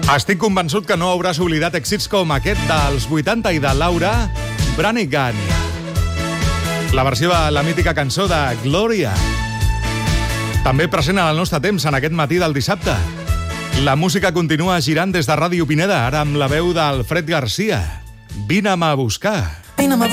Estic convençut que no hauràs oblidat èxits com aquest dels 80 i de Laura Branigan. La versió de la mítica cançó de Gloria. També present en el nostre temps en aquest matí del dissabte. La música continua girant des de Ràdio Pineda, ara amb la veu d'Alfred Garcia. Vine'm a buscar. Vine'm a